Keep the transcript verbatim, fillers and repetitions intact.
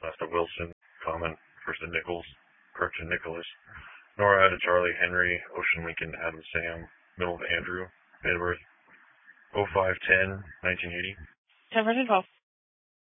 last to Wilson, Common, first to Nichols, Kirk to Nicholas, Nora to Charlie, Henry, Ocean, Lincoln, Adam, Sam, middle to Andrew, date of birth oh five ten nineteen eighty. ten version twelve.